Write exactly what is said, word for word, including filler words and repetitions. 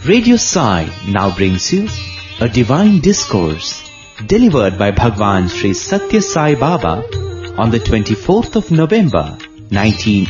Radio Sai now brings you a divine discourse delivered by Bhagwan Sri Satya Sai Baba on the twenty-fourth of November, nineteen